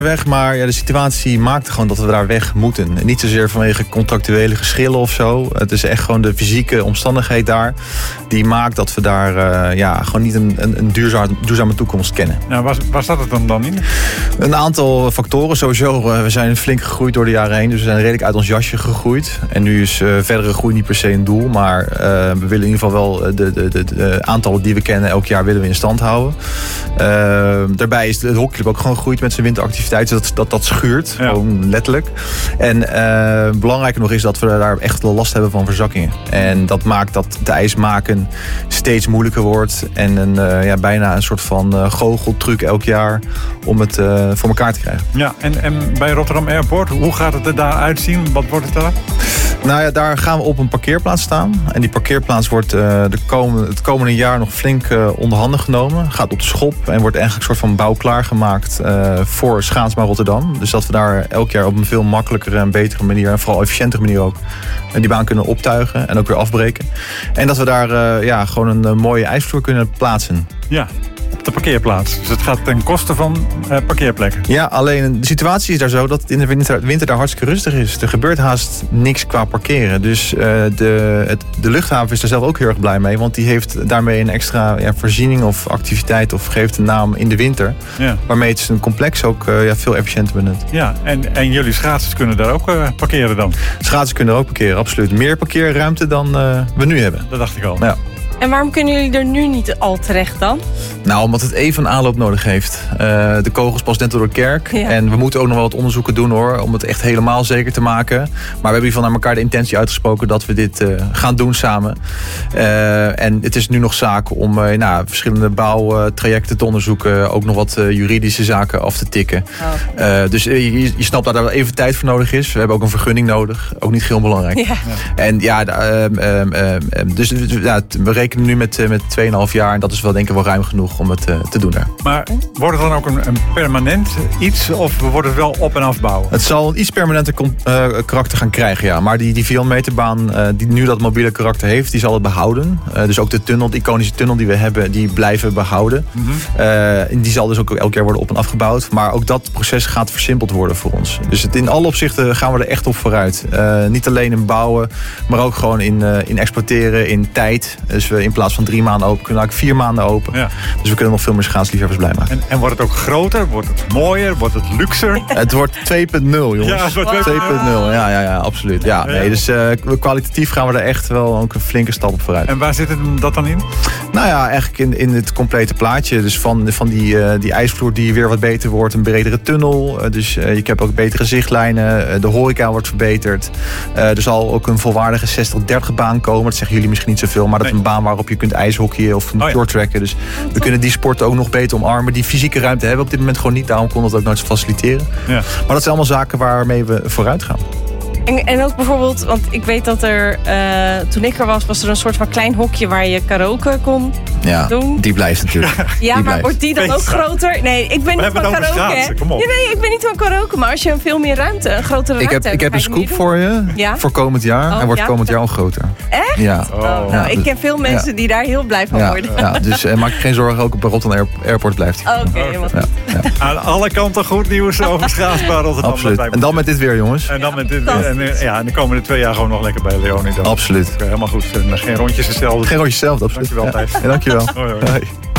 weg, maar ja, de situatie maakte gewoon dat we daar weg moeten. En niet zozeer vanwege contractuele geschillen of zo. Het is echt gewoon de fysieke omstandigheid daar die maakt dat we daar gewoon niet een duurzame toekomst kennen. Nou, waar staat het dan in? Een aantal factoren. Sowieso, we zijn flink gegroeid door de jaren heen. Dus we zijn redelijk uit ons jasje gegroeid. En nu is verdere groei niet per se een doel. Maar we willen in ieder geval wel de aantallen die we kennen elk jaar willen we in stand houden. Daarbij is het hockeyclub ook gewoon gegroeid met zijn winteractiviteiten. Dat schuurt, gewoon letterlijk. En belangrijker nog is dat we daar echt wel last hebben van verzakkingen. En dat maakt dat het ijs maken steeds moeilijker wordt. En bijna een soort van goocheltruc elk jaar om het voor elkaar te krijgen. Ja, en bij Rotterdam Airport, hoe gaat het er daar uitzien? Wat wordt het daar? Nou ja, daar gaan we op een parkeerplaats staan. En die parkeerplaats wordt het komende jaar nog flink onder handen genomen. Gaat op de schop en wordt eigenlijk een soort van bouw klaargemaakt voor Schaatsbaan Rotterdam. Dus dat we daar elk jaar op een veel makkelijkere en betere manier, en vooral efficiëntere manier ook, die baan kunnen optuigen en ook weer afbreken. En dat we daar gewoon een mooie ijsvloer kunnen plaatsen. Ja. Op de parkeerplaats. Dus het gaat ten koste van parkeerplekken. Ja, alleen de situatie is daar zo dat het in de winter daar hartstikke rustig is. Er gebeurt haast niks qua parkeren. Dus de luchthaven is er zelf ook heel erg blij mee. Want die heeft daarmee een extra voorziening of activiteit of geeft een naam in de winter. Ja. Waarmee het zijn complex ook veel efficiënter benut. Ja, en jullie schaatsers kunnen daar ook parkeren dan? Schaatsers kunnen er ook parkeren, absoluut. Meer parkeerruimte dan we nu hebben. Dat dacht ik al. Ja. En waarom kunnen jullie er nu niet al terecht dan? Nou, omdat het even een aanloop nodig heeft. De kogels pas net door de kerk. Ja. En we moeten ook nog wel wat onderzoeken doen hoor. Om het echt helemaal zeker te maken. Maar we hebben hiervan naar elkaar de intentie uitgesproken dat we dit gaan doen samen. En het is nu nog zaak om verschillende bouwtrajecten te onderzoeken. Ook nog wat juridische zaken af te tikken. Oh. Dus je snapt dat er wel even tijd voor nodig is. We hebben ook een vergunning nodig. Ook niet heel belangrijk. Ja. En dus we rekenen nu met 2,5 jaar. En dat is wel denk ik wel ruim genoeg om het te doen daar. Maar wordt het dan ook een permanent iets? Of wordt het wel op- en afbouwen? Het zal een iets permanenter karakter gaan krijgen, ja. Maar die 400 meterbaan die nu dat mobiele karakter heeft, die zal het behouden. Dus ook de iconische tunnel die we hebben, die blijven behouden. Mm-hmm. Die zal dus ook elk jaar worden op- en afgebouwd. Maar ook dat proces gaat versimpeld worden voor ons. Dus in alle opzichten gaan we er echt op vooruit. Niet alleen in bouwen, maar ook gewoon in exploiteren, in tijd. Dus we in plaats van 3 maanden open kunnen we 4 maanden open. Ja. Dus we kunnen nog veel meer schaatsliefhebbers blij maken. En wordt het ook groter? Wordt het mooier? Wordt het luxer? Het wordt 2.0, jongens. Ja, het wordt 2.0. Ja, absoluut. Ja, nee, dus kwalitatief gaan we er echt wel ook een flinke stap op vooruit. En waar zit dat dan in? Nou ja, eigenlijk in het complete plaatje. Dus van die ijsvloer die weer wat beter wordt. Een bredere tunnel. Dus je hebt ook betere zichtlijnen. De horeca wordt verbeterd. Er zal ook een volwaardige 60-30 baan komen. Dat zeggen jullie misschien niet zoveel. Maar dat is een baan waarop je kunt ijshockeyen of shorttracken. Dus we kunnen die sport ook nog beter omarmen. Die fysieke ruimte hebben we op dit moment gewoon niet. Daarom kon dat ook nooit faciliteren. Ja. Maar dat zijn allemaal zaken waarmee we vooruit gaan. En ook bijvoorbeeld, want ik weet dat er, toen ik er was er een soort van klein hokje waar je karaoke kon doen. Die blijft natuurlijk. Ja, maar wordt die dan ook groter? Nee, ik ben niet van karaoke. Nee, ik ben niet van karaoke. Maar als je een veel meer ruimte, een grotere ruimte hebt. Ik heb een scoop voor je, voor komend jaar. Hij wordt komend jaar al groter. Echt? Ja. Nou, ik ken veel mensen die daar heel blij van worden. Ja, dus maak je geen zorgen, ook op Rotterdam Airport blijft hij. Oké, helemaal goed. Aan alle kanten goed nieuws over Schaatsbaan Rotterdam. Absoluut. En dan met dit weer, jongens. En dan met dit weer. En de komende 2 jaar gewoon nog lekker bij Leonie dan. Absoluut. Helemaal goed. Geen rondjes hetzelfde. Geen rondjes hetzelfde, absoluut. Dankjewel, Thijs. Dankjewel. Hoi.